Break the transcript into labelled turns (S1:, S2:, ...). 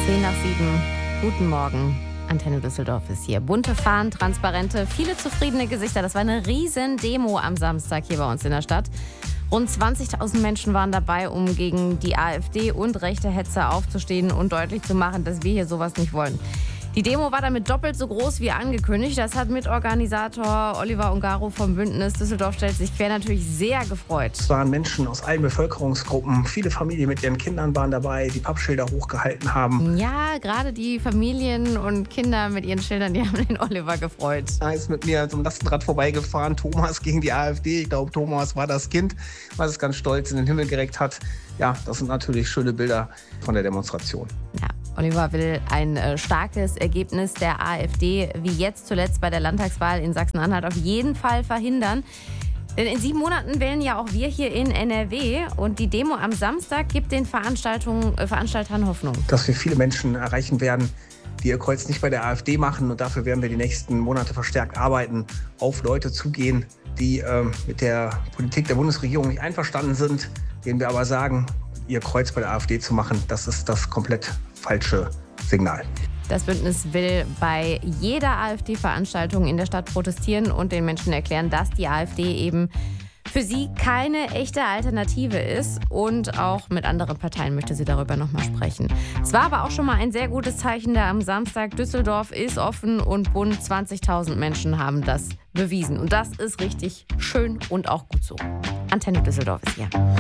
S1: 10:07. Guten Morgen. Antenne Düsseldorf ist hier. Bunte Fahnen, Transparente, viele zufriedene Gesichter. Das war eine riesen Demo am Samstag hier bei uns in der Stadt. Rund 20.000 Menschen waren dabei, um gegen die AfD und rechte Hetze aufzustehen und deutlich zu machen, dass wir hier sowas nicht wollen. Die Demo war damit doppelt so groß wie angekündigt. Das hat Mitorganisator Oliver Ungaro vom Bündnis Düsseldorf stellt sich quer natürlich sehr gefreut.
S2: Es waren Menschen aus allen Bevölkerungsgruppen. Viele Familien mit ihren Kindern waren dabei, die Pappschilder hochgehalten haben.
S1: Ja, gerade die Familien und Kinder mit ihren Schildern, die haben den Oliver gefreut.
S2: Er ist mit mir zum Lastenrad vorbeigefahren. Thomas gegen die AfD. Ich glaube, Thomas war das Kind, was es ganz stolz in den Himmel gereckt hat. Ja, das sind natürlich schöne Bilder von der Demonstration.
S1: Ja, Oliver will ein starkes Ergebnis der AfD, wie jetzt zuletzt bei der Landtagswahl in Sachsen-Anhalt, auf jeden Fall verhindern. Denn in 7 Monaten wählen ja auch wir hier in NRW. Und die Demo am Samstag gibt den Veranstaltern Hoffnung.
S2: Dass wir viele Menschen erreichen werden, die ihr Kreuz nicht bei der AfD machen. Und dafür werden wir die nächsten Monate verstärkt arbeiten, auf Leute zugehen, die mit der Politik der Bundesregierung nicht einverstanden sind, denen wir aber sagen, ihr Kreuz bei der AfD zu machen, das ist das komplett falsche Signal.
S1: Das Bündnis will bei jeder AfD-Veranstaltung in der Stadt protestieren und den Menschen erklären, dass die AfD eben für sie keine echte Alternative ist. Und auch mit anderen Parteien möchte sie darüber nochmal sprechen. Es war aber auch schon mal ein sehr gutes Zeichen da am Samstag. Düsseldorf ist offen und bunt. 20.000 Menschen haben das bewiesen. Und das ist richtig schön und auch gut so. Antenne Düsseldorf ist hier.